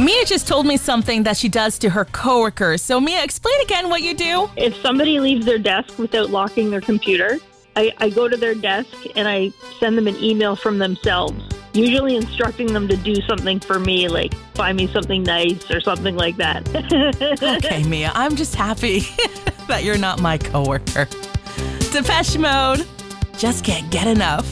Mia just told me something that she does to her coworkers. So Mia, explain again what you do. If somebody leaves their desk without locking their computer, I go to their desk and I send them an email from themselves, usually instructing them to do something for me, like buy me something nice or something like that. Okay, Mia, I'm just happy that you're not my coworker. Depeche Mode, just can't get enough.